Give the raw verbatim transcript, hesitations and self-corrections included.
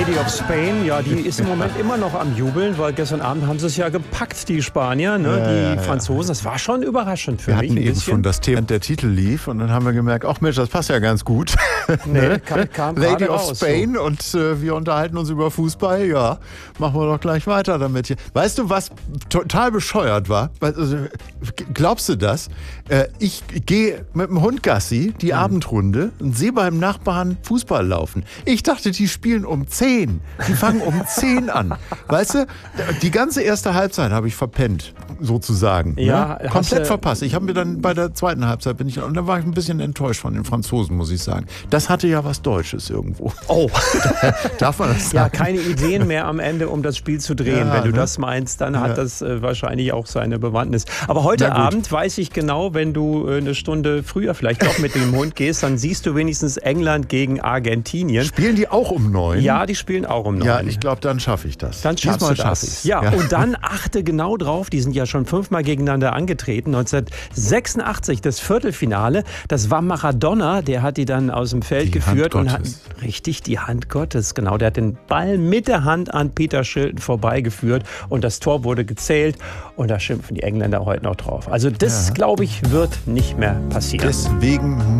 Lady of Spain, ja, die ist im Moment immer noch am Jubeln, weil gestern Abend haben sie es ja gepackt, die Spanier, ne, Ja, die ja, ja. Franzosen. Das war schon überraschend für Wir mich hatten ein eben bisschen. schon das Thema, der Titel lief und dann haben wir gemerkt, ach Mensch, das passt ja ganz gut. Nee, kam, kam Lady gerade of raus, Spain so. Und äh, wir unterhalten uns über Fußball, ja, machen wir doch gleich weiter damit hier. Weißt du, was total bescheuert war? Also, glaubst du das? Äh, ich gehe mit dem Hund Gassi, die mhm. Abendrunde, und sehe beim Nachbarn Fußball laufen. Ich dachte, die spielen um zehn. Die fangen um zehn an. Weißt du, die ganze erste Halbzeit habe ich verpennt, sozusagen. Ja, ne? Komplett du... verpasst. Ich habe mir dann bei der zweiten Halbzeit, bin ich, und da war ich ein bisschen enttäuscht von den Franzosen, muss ich sagen. Das hatte ja was Deutsches irgendwo. Oh. Darf man das sagen? Ja, keine Ideen mehr am Ende, um das Spiel zu drehen. Ja, wenn du ne? das meinst, dann Ja. hat das äh, wahrscheinlich auch seine Bewandtnis. Aber heute Abend weiß ich genau, wenn du äh, eine Stunde früher vielleicht doch mit dem Hund gehst, dann siehst du wenigstens England gegen Argentinien. Spielen die auch um neun? Ja, die spielen auch um neun. Ja, ich glaube, dann schaffe ich das. Dann schaffst Diesmal du schaff das. ich's. Ja, Ja. und dann achte genau drauf, die sind ja schon fünfmal gegeneinander angetreten. neunzehnhundertsechsundachtzig, das Viertelfinale, das war Maradona, der hat die dann aus dem Feld Die geführt Hand und hat Gottes. richtig die Hand Gottes, genau, der hat den Ball mit der Hand an Peter Shilton vorbeigeführt und das Tor wurde gezählt und da schimpfen die Engländer heute noch drauf. Also das, Ja. glaube ich, wird nicht mehr passieren. Deswegen